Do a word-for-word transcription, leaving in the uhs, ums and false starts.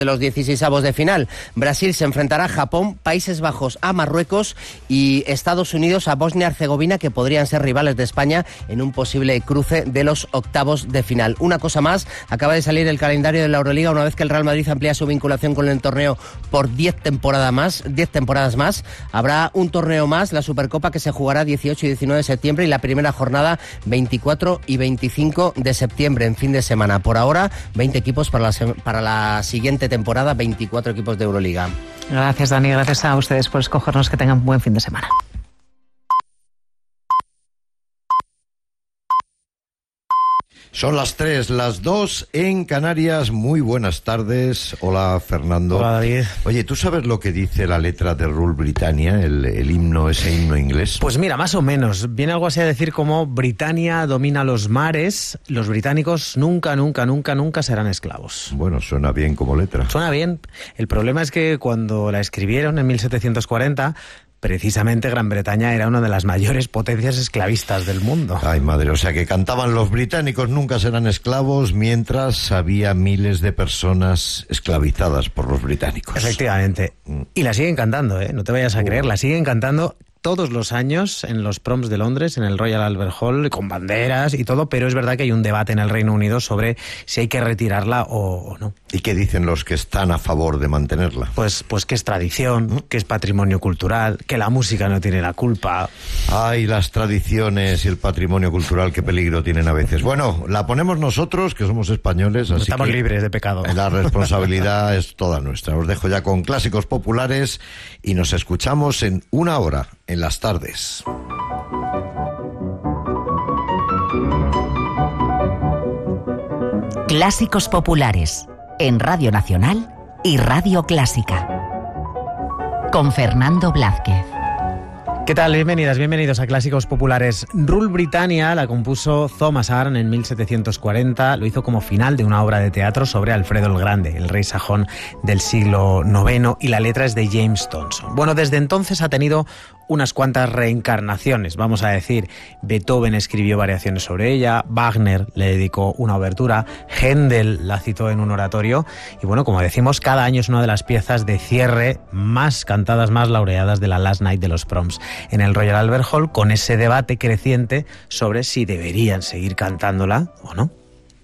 de los dieciseisavos de final. Brasil se enfrentará a Japón, Países Bajos a Marruecos y Estados Unidos a Bosnia-Herzegovina, que podrían ser rivales de España en un posible cruce de los octavos de final. Una cosa más, acaba de salir el calendario de la Euroliga una vez que el Real Madrid amplía su vinculación con el torneo por diez temporadas más, diez temporadas más. Habrá un torneo más, la Supercopa, que se jugará dieciocho y diecinueve de septiembre y la primera jornada veinticuatro y veinticinco de septiembre en fin de semana. Por ahora, veinte equipos para la, para la siguiente temporada, veinticuatro equipos de Euroliga. Gracias, Dani, gracias a ustedes por escogernos. Que tengan un buen fin de semana. Son las tres, las dos en Canarias. Muy buenas tardes. Hola, Fernando. Hola, David. Oye, ¿tú sabes lo que dice la letra de Rule Britannia, el, el himno, ese himno inglés? Pues mira, más o menos. Viene algo así a decir como: Britannia domina los mares, los británicos nunca, nunca, nunca, nunca serán esclavos. Bueno, suena bien como letra. Suena bien. El problema es que cuando la escribieron en mil setecientos cuarenta... precisamente Gran Bretaña era una de las mayores potencias esclavistas del mundo. Ay, madre, o sea que cantaban los británicos nunca serán esclavos, mientras había miles de personas esclavizadas por los británicos. Efectivamente. Y la siguen cantando, ¿eh? No te vayas a creer, la siguen cantando todos los años en los proms de Londres, en el Royal Albert Hall, con banderas y todo, pero es verdad que hay un debate en el Reino Unido sobre si hay que retirarla o, o no. ¿Y qué dicen los que están a favor de mantenerla? Pues, pues que es tradición, que es patrimonio cultural, que la música no tiene la culpa. Ay, las tradiciones y el patrimonio cultural, qué peligro tienen a veces. Bueno, la ponemos nosotros, que somos españoles, así Estamos que libres de pecado. La responsabilidad es toda nuestra. Os dejo ya con clásicos populares y nos escuchamos en una hora, en las tardes. Clásicos populares, en Radio Nacional y Radio Clásica. Con Fernando Blázquez. ¿Qué tal? Bienvenidas, bienvenidos a Clásicos Populares. Rule Britannia la compuso Thomas Arne en mil setecientos cuarenta, lo hizo como final de una obra de teatro sobre Alfredo el Grande, el rey sajón del siglo noveno, y la letra es de James Thompson. Bueno, desde entonces ha tenido unas cuantas reencarnaciones, vamos a decir. Beethoven escribió variaciones sobre ella, Wagner le dedicó una obertura, Händel la citó en un oratorio, y bueno, como decimos, cada año es una de las piezas de cierre más cantadas, más laureadas de la Last Night de los Proms en el Royal Albert Hall, con ese debate creciente sobre si deberían seguir cantándola o no.